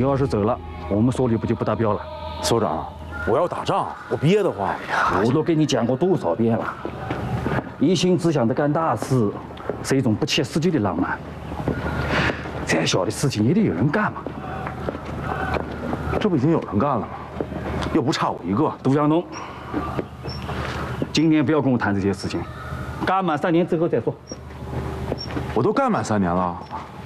要是走了，我们所里不就不达标了？ 所长，我要打仗，我憋得慌。 我都跟你讲过多少遍了，一心只想着干大事，是一种不切实际的浪漫。再小的事情也得有人干嘛。 这不已经有人干了吗？又不差我一个。 杜江东，今年不要跟我谈这些事情，干满3年之后再说。 我都干满3年了，